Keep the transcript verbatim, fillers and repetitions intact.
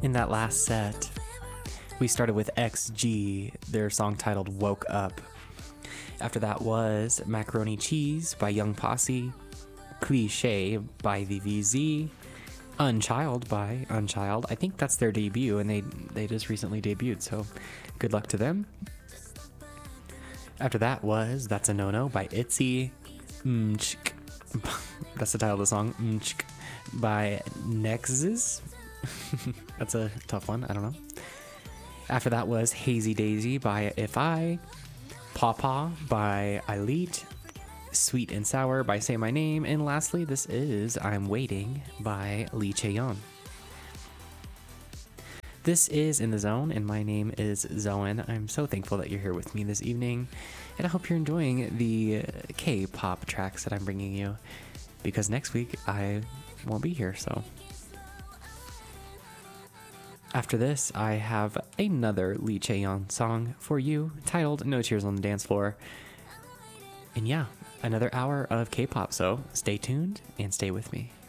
In that last set, we started with X G, their song titled Woke Up. After that was Macaroni Cheese by Young Posse, Cliche by the V Z, Unchild by Unchild. I think that's their debut, and they, they just recently debuted, so good luck to them. After that was That's a No-No by Itzy, Mchk. That's the title of the song, Mchk, by Nexus. That's a tough one, I don't know. After that was Hazy Daisy by If I, Pawpaw by Elite, Sweet and Sour by Say My Name, and lastly, this is I'm Waiting by Lee Chaeyeon. This is In the Zone, and my name is Zoen. I'm so thankful that you're here with me this evening, and I hope you're enjoying the K-pop tracks that I'm bringing you, because next week I won't be here, so. After this, I have another Lee Chaeyeon song for you, titled No Tears on the Dance Floor. And yeah, another hour of K-pop, so stay tuned and stay with me.